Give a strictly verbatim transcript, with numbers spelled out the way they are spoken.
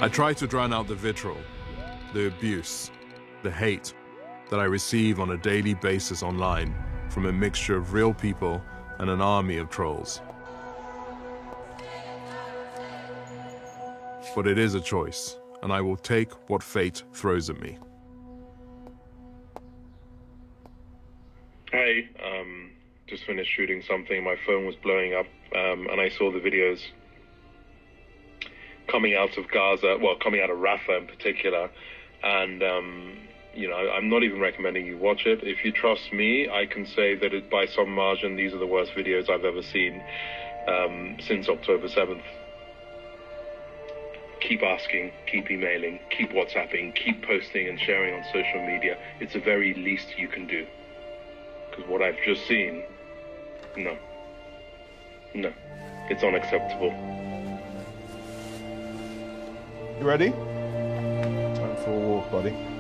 I try to drown out the vitriol, the abuse, the hate that I receive on a daily basis online from a mixture of real people and an army of trolls. But it is a choice, and I will take what fate throws at me. Hey, um, just finished shooting something. My phone was blowing up, um, and I saw the videos coming out of Gaza, well, coming out of Rafah in particular, and, um, you know, I'm not even recommending you watch it. If you trust me, I can say that it, by some margin, these are the worst videos I've ever seen um, since October seventh. Keep asking, keep emailing, keep WhatsApping, keep posting and sharing on social media. It's the very least you can do. Because what I've just seen, no. No. It's unacceptable. You ready? Time for a walk, buddy.